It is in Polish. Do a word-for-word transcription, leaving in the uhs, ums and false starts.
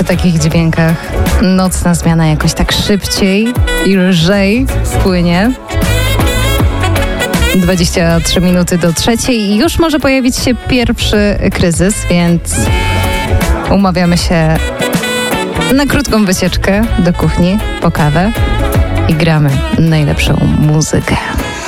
takich dźwiękach. Nocna zmiana jakoś tak szybciej i lżej płynie. dwadzieścia trzy minuty do trzeciej i już może pojawić się pierwszy kryzys, więc umawiamy się na krótką wycieczkę do kuchni po kawę i gramy najlepszą muzykę.